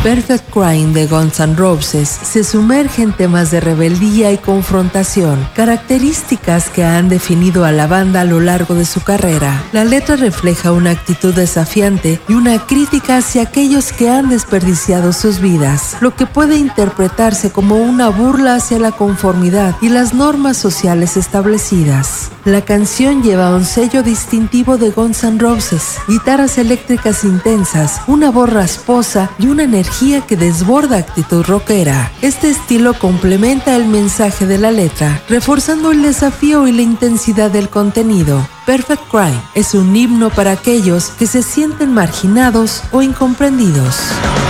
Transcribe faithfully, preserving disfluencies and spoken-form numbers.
Perfect Crime de Guns N' Roses se sumerge en temas de rebeldía y confrontación, características que han definido a la banda a lo largo de su carrera. La letra refleja una actitud desafiante y una crítica hacia aquellos que han desperdiciado sus vidas, lo que puede interpretarse como una burla hacia la conformidad y las normas sociales establecidas. La canción lleva un sello distintivo de Guns N' Roses, guitarras eléctricas intensas, una voz rasposa y una energía que desborda actitud rockera. Este estilo complementa el mensaje de la letra, reforzando el desafío y la intensidad del contenido. Perfect Crime es un himno para aquellos que se sienten marginados o incomprendidos.